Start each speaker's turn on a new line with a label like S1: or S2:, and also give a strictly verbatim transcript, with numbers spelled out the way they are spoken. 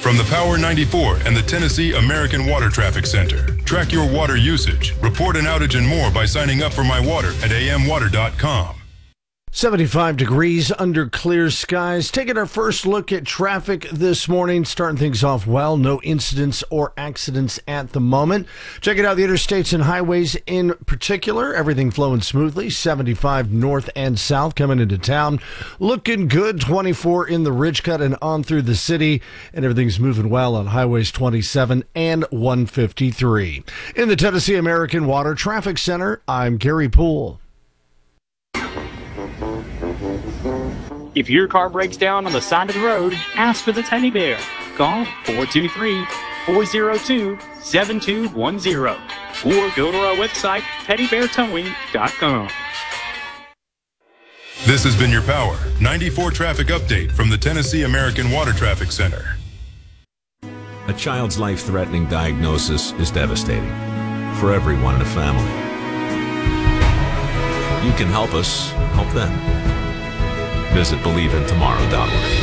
S1: From the Power ninety-four and the Tennessee American Water Traffic Center. Track your water usage, report an outage and more by signing up for My Water at a m water dot com.
S2: seventy-five degrees under clear skies. Taking our first look at traffic this morning. Starting things off well. No incidents or accidents at the moment. Checking out the interstates and highways in particular. Everything flowing smoothly. seventy-five north and south coming into town. Looking good. twenty-four in the Ridge Cut and on through the city. And everything's moving well on highways twenty-seven and one fifty-three. In the Tennessee American Water Traffic Center, I'm Gary Poole.
S3: If your car breaks down on the side of the road, ask for the Teddy Bear. Call four two three, four zero two, seven two one zero or go to our website, teddy bear towing dot com.
S1: This has been your Power ninety-four traffic update from the Tennessee American Water Traffic Center.
S4: A child's life-threatening diagnosis is devastating for everyone in the family. You can help us help them. Visit believe in tomorrow dot org.